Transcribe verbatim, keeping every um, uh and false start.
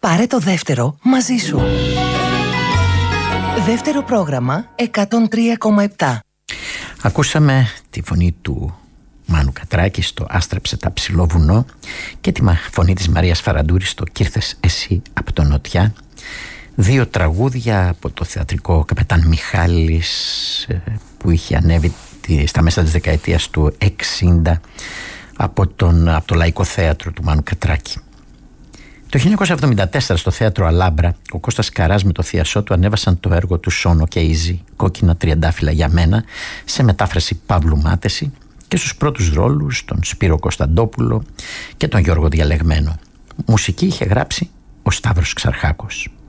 Πάρε το δεύτερο μαζί σου. Δεύτερο πρόγραμμα εκατόν τρία κόμμα επτά. Ακούσαμε τη φωνή του Μάνου Κατράκη στο «Άστρεψε τα ψηλό βουνό» και τη φωνή της Μαρίας Φαραντούρη στο «Κήρθες εσύ από το Νοτιά». Δύο τραγούδια από το θεατρικό Καπετάν Μιχάλης που είχε ανέβει στα μέσα της δεκαετίας του εξήντα από, τον, από το Λαϊκό Θέατρο του Μάνου Κατράκη. Το χίλια εννιακόσια εβδομήντα τέσσερα στο θέατρο Αλάμπρα, ο Κώστας Καράς με το θειασό του ανέβασαν το έργο του Σόνο και Ιζή, «Κόκκινα τριαντάφυλλα για μένα», σε μετάφραση Παύλου Μάτεση, και στους πρώτους ρόλους τον Σπύρο Κωνσταντόπουλο και τον Γιώργο Διαλεγμένο. Μουσική είχε γράψει ο Σταύρος Ξαρχάκος.